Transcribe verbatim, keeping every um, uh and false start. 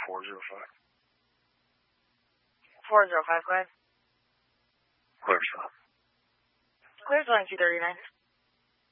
four zero five. four zero five, go ahead. Clear shot. Clear, two thirty-nine.